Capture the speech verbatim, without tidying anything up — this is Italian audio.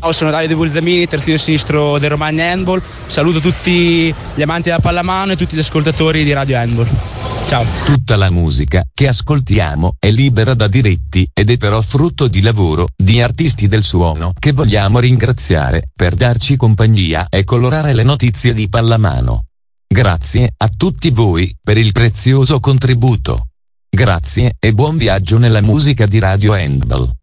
sono Davide Bulzamini, terzino sinistro del Romagna Handball. Saluto tutti gli amanti della pallamano e tutti gli ascoltatori di Radio Handball. Ciao. Tutta la musica che ascoltiamo è libera da diritti ed è però frutto di lavoro di artisti del suono che vogliamo ringraziare per darci compagnia e colorare le notizie di pallamano. Grazie a tutti voi per il prezioso contributo. Grazie e buon viaggio nella musica di Radio Handball.